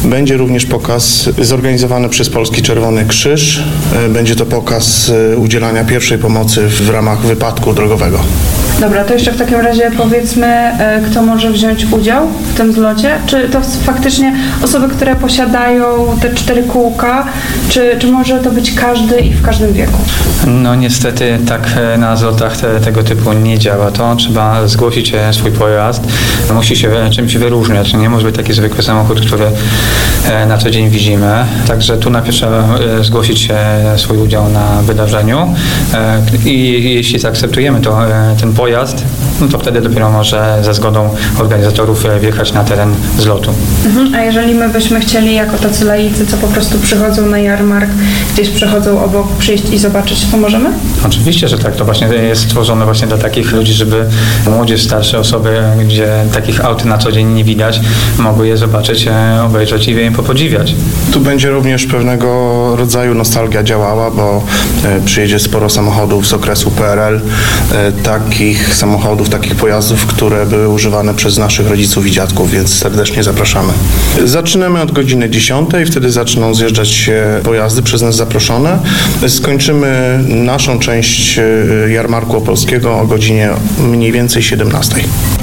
Będzie również pokaz zorganizowany przez Polski Czerwony Krzyż. Będzie to pokaz udzielania pierwszej pomocy w ramach wypadku drogowego. Dobra, to jeszcze w takim razie powiedzmy, kto może wziąć udział w tym zlocie? Czy to faktycznie osoby, które posiadają te 4 kółka, czy może to być każdy i w każdym wieku? No niestety tak na zlotach tego typu nie działa to. Trzeba zgłosić swój pojazd. Musi się czymś wyróżniać. Nie może być taki zwykły samochód, który na co dzień widzimy. Także tu najpierw trzeba zgłosić swój udział na wydarzeniu i jeśli zaakceptujemy ten pojazd, no to wtedy dopiero może ze zgodą organizatorów wjechać na teren zlotu. A jeżeli my byśmy chcieli jako tacy laicy, co po prostu przychodzą na jarmark, gdzieś przechodzą obok, przyjść i zobaczyć, to możemy? Oczywiście, że tak. To właśnie jest stworzone właśnie dla takich ludzi, żeby młodzież, starsze osoby, gdzie takich aut na co dzień nie widać, mogły je zobaczyć, obejrzeć i je popodziwiać. Tu będzie również pewnego rodzaju nostalgia działała, bo przyjedzie sporo samochodów z okresu PRL, takich samochodów, takich pojazdów, które były używane przez naszych rodziców i dziadków, więc serdecznie zapraszamy. Zaczynamy od godziny 10, wtedy zaczną zjeżdżać się pojazdy przez nas zaproszone. Skończymy naszą część jarmarku opolskiego o godzinie mniej więcej 17.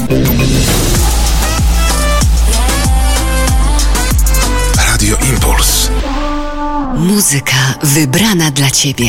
Radio Impuls. Muzyka wybrana dla Ciebie.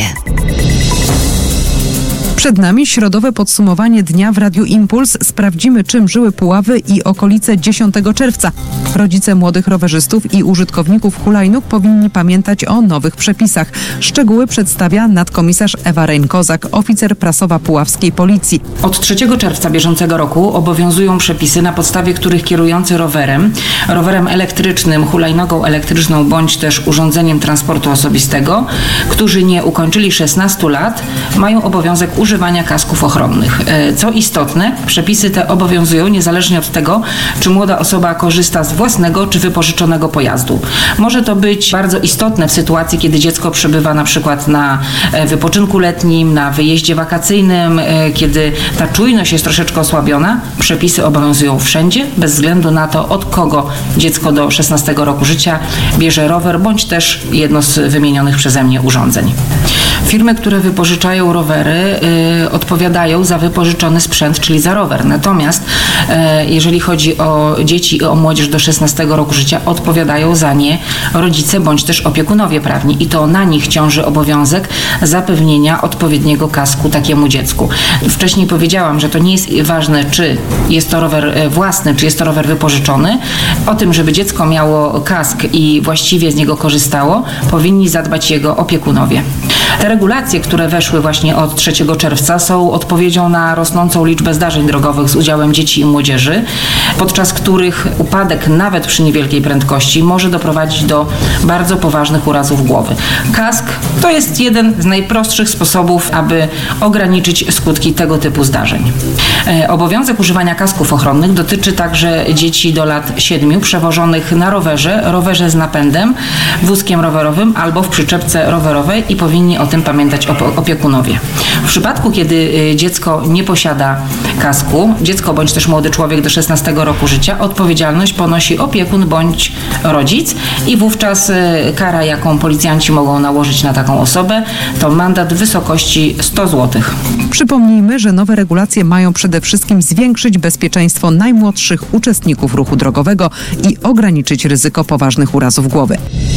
Przed nami środowe podsumowanie dnia w Radiu Impuls. Sprawdzimy, czym żyły Puławy i okolice 10 czerwca. Rodzice młodych rowerzystów i użytkowników hulajnóg powinni pamiętać o nowych przepisach. Szczegóły przedstawia nadkomisarz Ewa Rein-Kozak, oficer prasowa puławskiej policji. Od 3 czerwca bieżącego roku obowiązują przepisy, na podstawie których kierujący rowerem elektrycznym, hulajnogą elektryczną bądź też urządzeniem transportu osobistego, którzy nie ukończyli 16 lat, mają obowiązek używania kasków ochronnych. Co istotne, przepisy te obowiązują niezależnie od tego, czy młoda osoba korzysta z własnego czy wypożyczonego pojazdu. Może to być bardzo istotne w sytuacji, kiedy dziecko przebywa na przykład na wypoczynku letnim, na wyjeździe wakacyjnym, kiedy ta czujność jest troszeczkę osłabiona. Przepisy obowiązują wszędzie, bez względu na to, od kogo dziecko do 16 roku życia bierze rower, bądź też jedno z wymienionych przeze mnie urządzeń. Firmy, które wypożyczają rowery, odpowiadają za wypożyczony sprzęt, czyli za rower. Natomiast jeżeli chodzi o dzieci i o młodzież do 16 roku życia, odpowiadają za nie rodzice bądź też opiekunowie prawni i to na nich ciąży obowiązek zapewnienia odpowiedniego kasku takiemu dziecku. Wcześniej powiedziałam, że to nie jest ważne, czy jest to rower własny, czy jest to rower wypożyczony. O tym, żeby dziecko miało kask i właściwie z niego korzystało, powinni zadbać jego opiekunowie. Te regulacje, które weszły właśnie od 3 czerwca, są odpowiedzią na rosnącą liczbę zdarzeń drogowych z udziałem dzieci i młodzieży, podczas których upadek nawet przy niewielkiej prędkości może doprowadzić do bardzo poważnych urazów głowy. Kask to jest jeden z najprostszych sposobów, aby ograniczyć skutki tego typu zdarzeń. Obowiązek używania kasków ochronnych dotyczy także dzieci do lat 7 przewożonych na rowerze z napędem, wózkiem rowerowym albo w przyczepce rowerowej i powinni o tym pamiętać opiekunowie. W przypadku, kiedy dziecko nie posiada kasku, dziecko bądź też młody człowiek do 16 roku życia, odpowiedzialność ponosi opiekun bądź rodzic i wówczas kara, jaką policjanci mogą nałożyć na taką osobę, to mandat w wysokości 100 zł. Przypomnijmy, że nowe regulacje mają przede wszystkim zwiększyć bezpieczeństwo najmłodszych uczestników ruchu drogowego i ograniczyć ryzyko poważnych urazów głowy.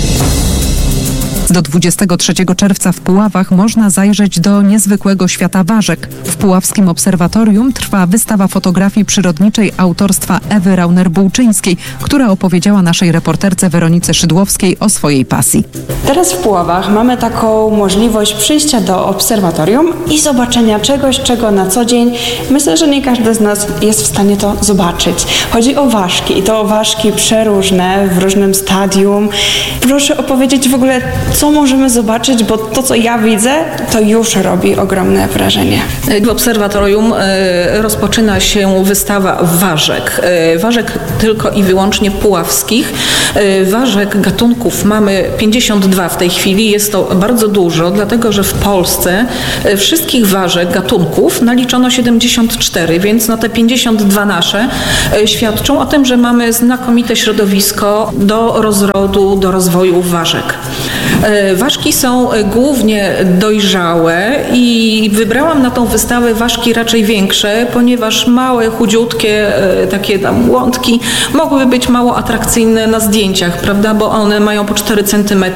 Do 23 czerwca w Puławach można zajrzeć do niezwykłego świata ważek. W Puławskim Obserwatorium trwa wystawa fotografii przyrodniczej autorstwa Ewy Rauner-Bułczyńskiej, która opowiedziała naszej reporterce Weronice Szydłowskiej o swojej pasji. Teraz w Puławach mamy taką możliwość przyjścia do obserwatorium i zobaczenia czegoś, czego na co dzień myślę, że nie każdy z nas jest w stanie to zobaczyć. Chodzi o ważki i to ważki przeróżne, w różnym stadium. Proszę opowiedzieć w ogóle, co co możemy zobaczyć, bo to, co ja widzę, to już robi ogromne wrażenie. W obserwatorium rozpoczyna się wystawa ważek. Ważek tylko i wyłącznie puławskich. Ważek gatunków mamy 52 w tej chwili. Jest to bardzo dużo, dlatego że w Polsce wszystkich ważek gatunków naliczono 74, więc te 52 nasze świadczą o tym, że mamy znakomite środowisko do rozrodu, do rozwoju ważek. Ważki są głównie dojrzałe i wybrałam na tą wystawę ważki raczej większe, ponieważ małe, chudziutkie, takie tam łątki mogłyby być mało atrakcyjne na zdjęciach, prawda, bo one mają po 4 cm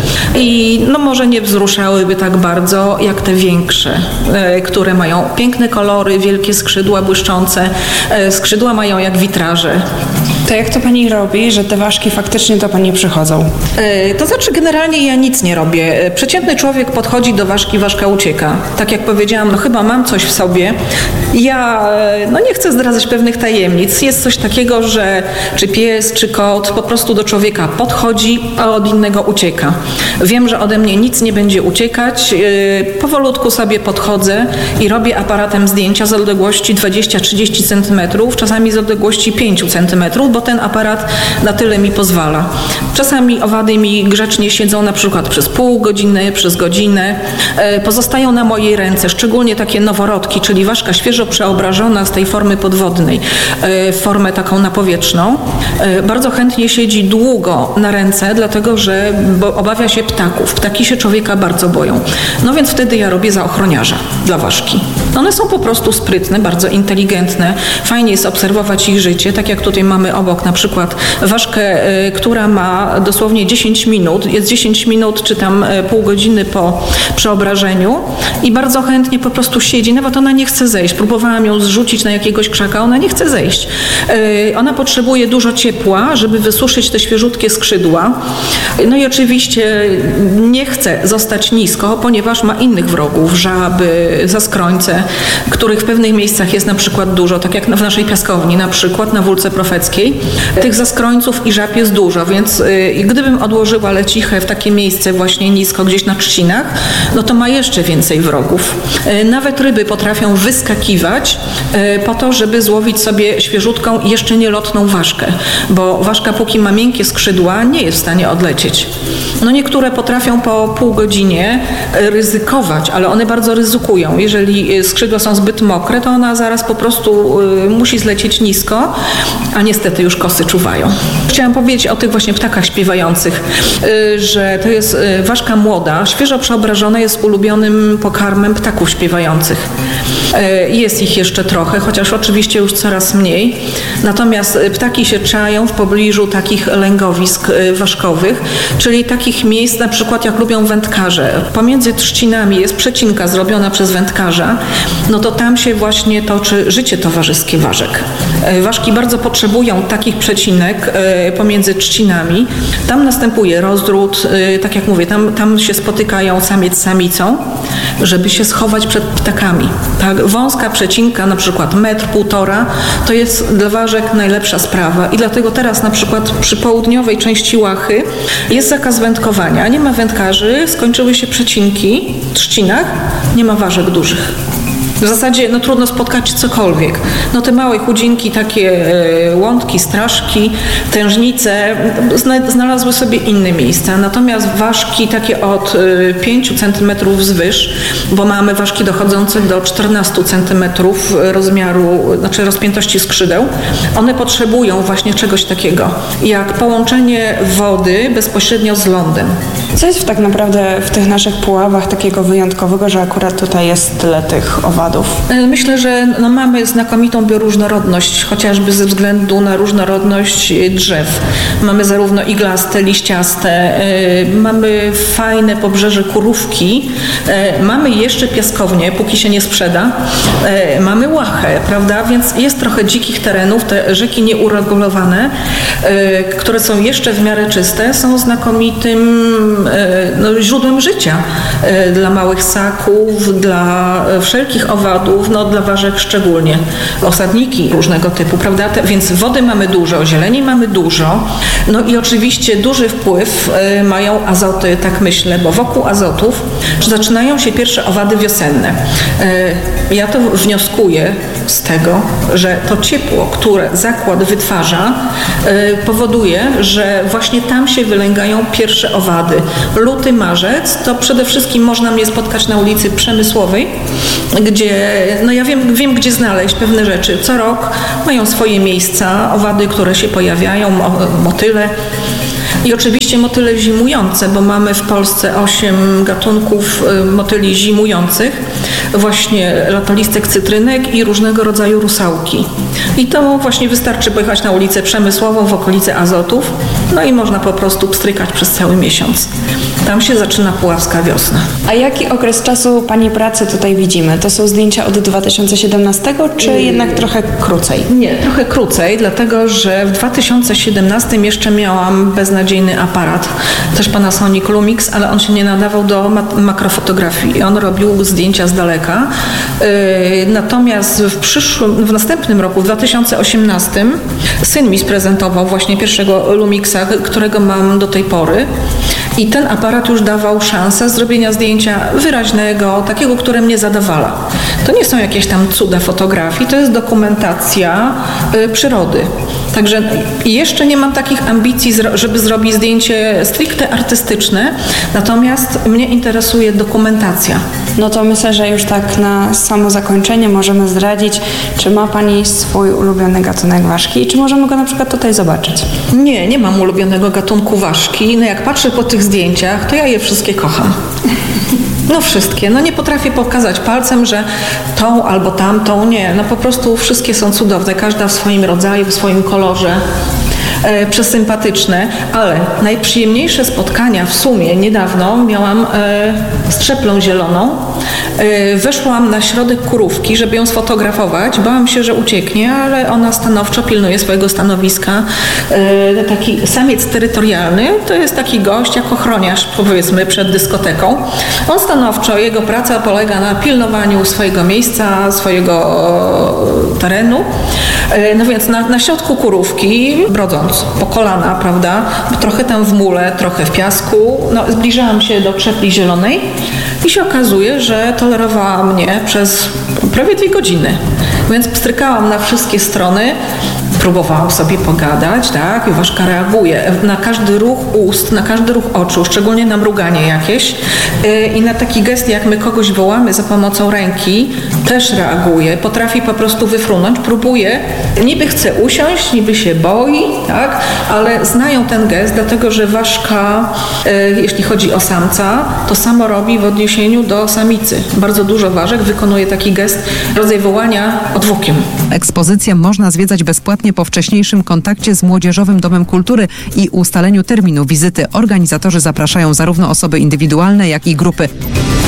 i może nie wzruszałyby tak bardzo jak te większe, które mają piękne kolory, wielkie skrzydła błyszczące, skrzydła mają jak witraże. To jak to pani robi, że te ważki faktycznie do pani przychodzą? To znaczy generalnie ja nic nie robię. Przeciętny człowiek podchodzi do ważki, ważka ucieka. Tak jak powiedziałam, chyba mam coś w sobie. Ja nie chcę zdradzać pewnych tajemnic. Jest coś takiego, że czy pies, czy kot po prostu do człowieka podchodzi, a od innego ucieka. Wiem, że ode mnie nic nie będzie uciekać. Powolutku sobie podchodzę i robię aparatem zdjęcia z odległości 20-30 cm, czasami z odległości 5 cm, bo ten aparat na tyle mi pozwala. Czasami owady mi grzecznie siedzą na przykład przez pół godziny, przez godzinę. Pozostają na mojej ręce, szczególnie takie noworodki, czyli ważka świeżo przeobrażona z tej formy podwodnej w formę taką napowietrzną. Bardzo chętnie siedzi długo na ręce, dlatego że obawia się ptaków. Ptaki się człowieka bardzo boją. Więc wtedy ja robię za ochroniarza dla ważki. One są po prostu sprytne, bardzo inteligentne. Fajnie jest obserwować ich życie, tak jak tutaj mamy obok na przykład ważkę, która ma dosłownie 10 minut, jest 10 minut czy tam pół godziny po przeobrażeniu i bardzo chętnie po prostu siedzi, nawet ona nie chce zejść. Próbowałam ją zrzucić na jakiegoś krzaka, ona nie chce zejść. Ona potrzebuje dużo ciepła, żeby wysuszyć te świeżutkie skrzydła. I oczywiście nie chce zostać nisko, ponieważ ma innych wrogów, żaby, zaskrońce, których w pewnych miejscach jest na przykład dużo, tak jak w naszej piaskowni, na przykład na Wólce Profeckiej. Tych zaskrońców i żab jest dużo, więc gdybym odłożyła lecichę w takie miejsce właśnie nisko, gdzieś na trzcinach, to ma jeszcze więcej wrogów. Nawet ryby potrafią wyskakiwać po to, żeby złowić sobie świeżutką, jeszcze nielotną ważkę, bo ważka póki ma miękkie skrzydła, nie jest w stanie odlecieć. Niektóre potrafią po pół godzinie ryzykować, ale one bardzo ryzykują. Jeżeli skrzydła są zbyt mokre, to ona zaraz po prostu musi zlecieć nisko, a niestety już kosy czuwają. Chciałam powiedzieć o tych właśnie ptakach śpiewających, że to jest ważka młoda, świeżo przeobrażona, jest ulubionym pokarmem ptaków śpiewających. Jest ich jeszcze trochę, chociaż oczywiście już coraz mniej. Natomiast ptaki się czają w pobliżu takich lęgowisk ważkowych, czyli takich miejsc, na przykład jak lubią wędkarze. Pomiędzy trzcinami jest przecinka zrobiona przez wędkarza, to tam się właśnie toczy życie towarzyskie ważek. Ważki bardzo potrzebują takich przecinek pomiędzy trzcinami. Tam następuje rozród, tak jak mówię, tam się spotykają samiec z samicą, żeby się schować przed ptakami. Tak, wąska przecinka, na przykład 1,5 m, to jest dla ważek najlepsza sprawa i dlatego teraz na przykład przy południowej części Łachy jest zakaz wędkowania. Nie ma wędkarzy, skończyły się przecinki w trzcinach, nie ma ważek dużych. W zasadzie trudno spotkać cokolwiek. Te małe chudzinki, takie łątki, straszki, tężnice znalazły sobie inne miejsca. Natomiast ważki takie od 5 cm wzwyż, bo mamy ważki dochodzące do 14 cm rozmiaru, znaczy rozpiętości skrzydeł, one potrzebują właśnie czegoś takiego, jak połączenie wody bezpośrednio z lądem. Co jest tak naprawdę w tych naszych Puławach takiego wyjątkowego, że akurat tutaj jest tyle tych owadów? Myślę, że mamy znakomitą bioróżnorodność, chociażby ze względu na różnorodność drzew. Mamy zarówno iglaste, liściaste, mamy fajne pobrzeże Kurówki, mamy jeszcze piaskownię, póki się nie sprzeda, mamy Łachę, prawda? Więc jest trochę dzikich terenów, te rzeki nieuregulowane, które są jeszcze w miarę czyste, są znakomitym źródłem życia dla małych ssaków, dla wszelkich owadów, dla ważek szczególnie. Osadniki różnego typu, prawda? Więc wody mamy dużo, zieleni mamy dużo. I oczywiście duży wpływ mają azoty, tak myślę, bo wokół azotów zaczynają się pierwsze owady wiosenne. Ja to wnioskuję z tego, że to ciepło, które zakład wytwarza, powoduje, że właśnie tam się wylęgają pierwsze owady. Luty, marzec to przede wszystkim można mnie spotkać na ulicy Przemysłowej, gdzie ja wiem gdzie znaleźć pewne rzeczy. Co rok mają swoje miejsca, owady, które się pojawiają, motyle. I oczywiście motyle zimujące, bo mamy w Polsce 8 gatunków motyli zimujących, właśnie latolistek cytrynek i różnego rodzaju rusałki. I to właśnie wystarczy pojechać na ulicę Przemysłową w okolice Azotów, i można po prostu pstrykać przez cały miesiąc. Tam się zaczyna puławska wiosna. A jaki okres czasu Pani pracy tutaj widzimy? To są zdjęcia od 2017, czy jednak trochę krócej? Nie, trochę krócej, dlatego że w 2017 jeszcze miałam beznadziejny aparat, też Panasonic Lumix, ale on się nie nadawał do makrofotografii. On robił zdjęcia z daleka. Natomiast w następnym roku, w 2018, syn mi sprezentował właśnie pierwszego Lumixa, którego mam do tej pory. I ten aparat już dawał szansę zrobienia zdjęcia wyraźnego, takiego, które mnie zadowala. To nie są jakieś tam cuda fotografii, to jest dokumentacja przyrody. Także jeszcze nie mam takich ambicji, żeby zrobić zdjęcie stricte artystyczne, natomiast mnie interesuje dokumentacja. To myślę, że już tak na samo zakończenie możemy zdradzić, czy ma Pani swój ulubiony gatunek ważki i czy możemy go na przykład tutaj zobaczyć? Nie mam ulubionego gatunku ważki. Jak patrzę po tych zdjęciach, to ja je wszystkie kocham. Wszystkie. Nie potrafię pokazać palcem, że tą albo tamtą. Nie. Po prostu wszystkie są cudowne. Każda w swoim rodzaju, w swoim kolorze. Przesympatyczne, ale najprzyjemniejsze spotkania w sumie niedawno miałam z trzeplą zieloną. Weszłam na środek kurówki, żeby ją sfotografować. Bałam się, że ucieknie, ale ona stanowczo pilnuje swojego stanowiska. Taki samiec terytorialny to jest taki gość jak ochroniarz, powiedzmy, przed dyskoteką. On stanowczo, jego praca polega na pilnowaniu swojego miejsca, swojego terenu. Więc na środku kurówki, brodząc po kolana, prawda, trochę tam w mule, trochę w piasku, zbliżałam się do trzepli zielonej i się okazuje, że tolerowała mnie przez prawie 2 godziny. Więc pstrykałam na wszystkie strony, próbowałam sobie pogadać, tak, i ważka reaguje na każdy ruch ust, na każdy ruch oczu, szczególnie na mruganie jakieś i na taki gest, jak my kogoś wołamy za pomocą ręki, też reaguje, potrafi po prostu wyfrunąć, próbuje, niby chce usiąść, niby się boi, tak, ale znają ten gest, dlatego że ważka, jeśli chodzi o samca, to samo robi w odniesieniu do samicy. Bardzo dużo ważek wykonuje taki gest, rodzaj wołania odwłokiem. Ekspozycję można zwiedzać bezpłatnie po wcześniejszym kontakcie z Młodzieżowym Domem Kultury i ustaleniu terminu wizyty. Organizatorzy zapraszają zarówno osoby indywidualne, jak i grupy.